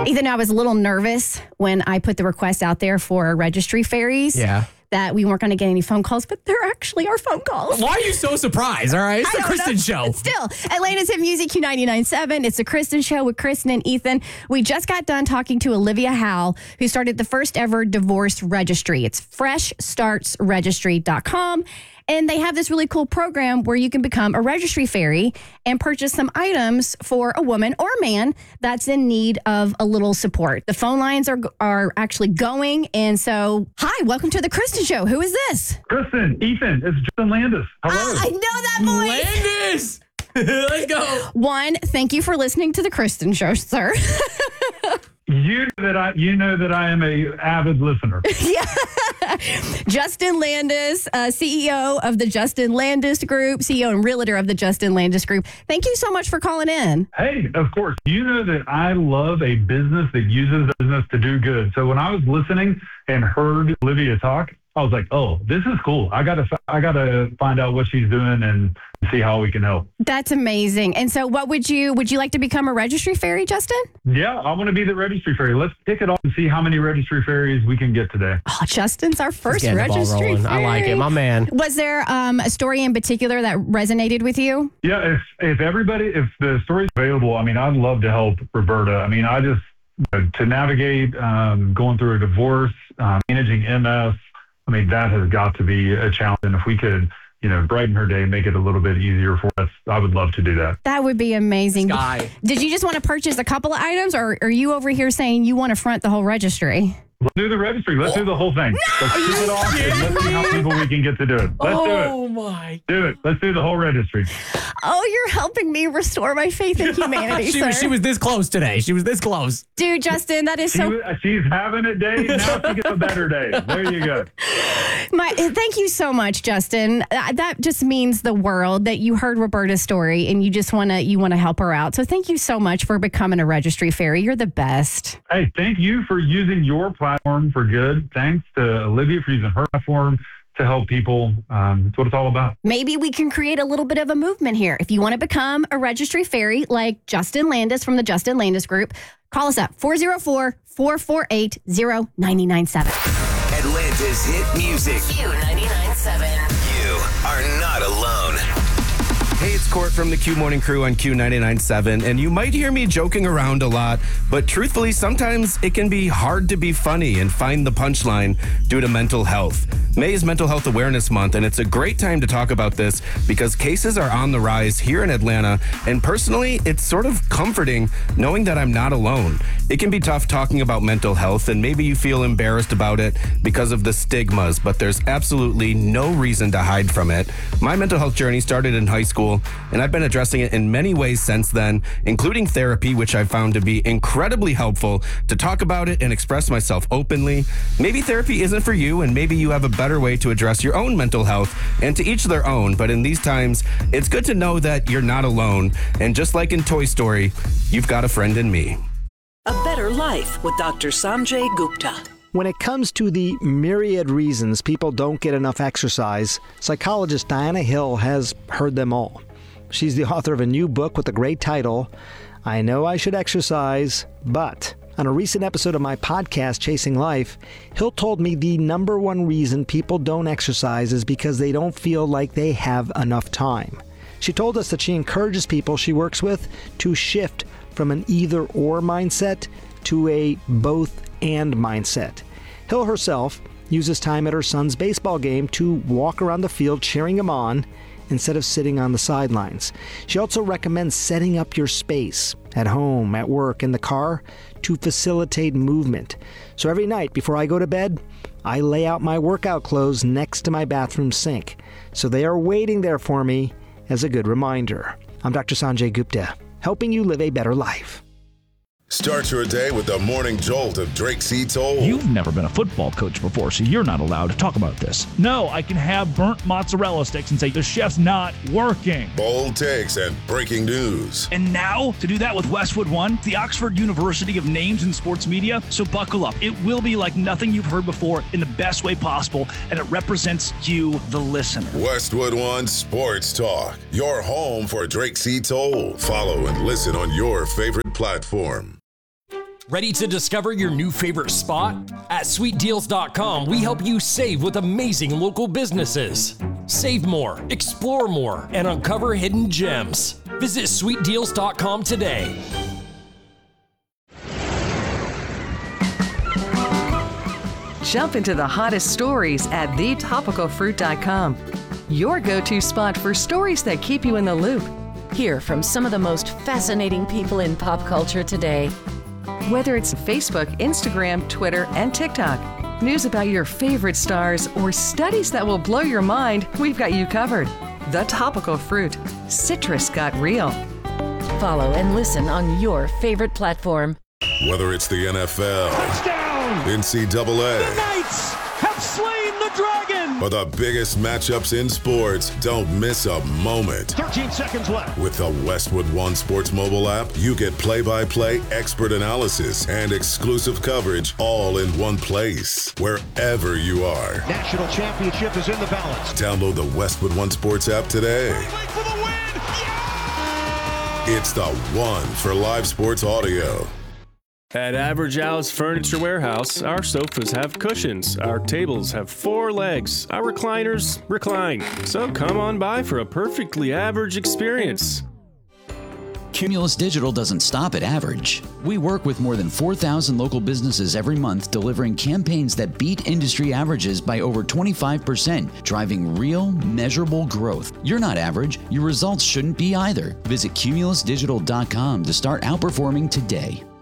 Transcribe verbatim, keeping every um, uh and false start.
Ethan, I was a little nervous when I put the request out there for registry fairies. Yeah. That we weren't going to get any phone calls, but there actually are phone calls. Why are you so surprised? All right, it's I the don't Kristen know. Show. Still, Atlanta's Hit Music Q ninety-nine point seven. It's the Kristen Show with Kristen and Ethan. We just got done talking to Olivia Howell, who started the first ever divorce registry. It's fresh starts registry dot com. And they have this really cool program where you can become a registry fairy and purchase some items for a woman or a man that's in need of a little support. The phone lines are are actually going. And so, hi, welcome to the Kristen Show. Who is this? Kristen, Ethan, it's Justin Landis. Hello. Ah, I know that voice. Landis! Let's go. One, thank you for listening to the Kristen Show, sir. You know that I, you know that I am a avid listener. Yeah. Justin Landis, uh, C E O of the Justin Landis Group, C E O and realtor of the Justin Landis Group. Thank you so much for calling in. Hey, of course. You know that I love a business that uses business to do good. So when I was listening and heard Olivia talk, I was like, "Oh, this is cool. I gotta, I gotta find out what she's doing and see how we can help." That's amazing. And so, what would you would you like to become a registry fairy, Justin? Yeah, I want to be the registry fairy. Let's kick it off and see how many registry fairies we can get today. Oh, Justin's our first Getting the ball registry rolling. fairy. I like it, my man. Was there um, a story in particular that resonated with you? Yeah, if if everybody, if the story's available, I mean, I'd love to help Roberta. I mean, I just to navigate um, going through a divorce, um, managing M S. I mean, that has got to be a challenge. And if we could, you know, brighten her day, make it a little bit easier for us, I would love to do that. That would be amazing. Sky. Did you just want to purchase a couple of items, or are you over here saying you want to front the whole registry? Let's do the registry. Let's do the whole thing. Let's kick it off and let's see how people we can get to do it. Let's Oh, do my. it. Do it. Let's do the whole registry. Oh, you're helping me restore my faith in humanity, she, sir. was, she was this close today. She was this close. Dude, Justin, that is She, so... was- she's having a day. Now she gets a better day. There you go. My, thank you so much, Justin. Uh, That just means the world that you heard Roberta's story and you just want to you want to help her out. So thank you so much for becoming a registry fairy. You're the best. Hey, thank you for using your platform for good. Thanks to Olivia for using her platform to help people. Um, that's what it's all about. Maybe we can create a little bit of a movement here. If you want to become a registry fairy like Justin Landis from the Justin Landis Group, call us up four oh four, four four eight, oh nine nine seven. Atlanta's Hit Music. Q ninety-nine point seven. You are not alone. Hey, it's Court from the Q Morning Crew on Q ninety-nine point seven, and you might hear me joking around a lot, but truthfully, sometimes it can be hard to be funny and find the punchline due to mental health. May is Mental Health Awareness Month, and it's a great time to talk about this because cases are on the rise here in Atlanta, and personally, it's sort of comforting knowing that I'm not alone. It can be tough talking about mental health, and maybe you feel embarrassed about it because of the stigmas, but there's absolutely no reason to hide from it. My mental health journey started in high school, and I've been addressing it in many ways since then, including therapy, which I found to be incredibly helpful to talk about it and express myself openly. Maybe therapy isn't for you, and maybe you have a better way to address your own mental health, and to each their own, but in these times, it's good to know that you're not alone, and just like in Toy Story, you've got a friend in me. A Better Life with Doctor Sanjay Gupta. When it comes to the myriad reasons people don't get enough exercise, psychologist Diana Hill has heard them all. She's the author of a new book with a great title, I Know I Should Exercise, But. On a recent episode of my podcast, Chasing Life, Hill told me the number one reason people don't exercise is because they don't feel like they have enough time. She told us that she encourages people she works with to shift from an either-or mindset to a both-and mindset. Hill herself uses time at her son's baseball game to walk around the field cheering him on instead of sitting on the sidelines. She also recommends setting up your space at home, at work, in the car to facilitate movement. So every night before I go to bed, I lay out my workout clothes next to my bathroom sink. So they are waiting there for me as a good reminder. I'm Doctor Sanjay Gupta, helping you live a better life. Start your day with the morning jolt of Drake C. Toll. You've never been a football coach before, so you're not allowed to talk about this. No, I can have burnt mozzarella sticks and say the chef's not working. Bold takes and breaking news. And now, to do that with Westwood One, the Oxford University of Names in Sports Media, so buckle up. It will be like nothing you've heard before in the best way possible, and it represents you, the listener. Westwood One Sports Talk, your home for Drake C. Toll. Follow and listen on your favorite platform. Ready to discover your new favorite spot? At sweet deals dot com, we help you save with amazing local businesses. Save more, explore more, and uncover hidden gems. Visit sweet deals dot com today. Jump into the hottest stories at the topical fruit dot com. Your go-to spot for stories that keep you in the loop. Hear from some of the most fascinating people in pop culture today. Whether it's Facebook, Instagram, Twitter, and TikTok, news about your favorite stars, or studies that will blow your mind, we've got you covered. The Topical Fruit. Citrus got real. Follow and listen on your favorite platform. Whether it's the N F L, Touchdown! N C double A, The Knights have slain the dragon! or the biggest matchups in sports, don't miss a moment. thirteen seconds left. With the Westwood One Sports mobile app, you get play-by-play expert analysis and exclusive coverage all in one place, wherever you are. National championship is in the balance. Download the Westwood One Sports app today. For the win! Yeah! It's the one for live sports audio. At Average Al's Furniture Warehouse, our sofas have cushions, our tables have four legs, our recliners recline. So come on by for a perfectly average experience. Cumulus Digital doesn't stop at average. We work with more than four thousand local businesses every month, delivering campaigns that beat industry averages by over twenty-five percent, driving real, measurable growth. You're not average. Your results shouldn't be either. Visit cumulus digital dot com to start outperforming today.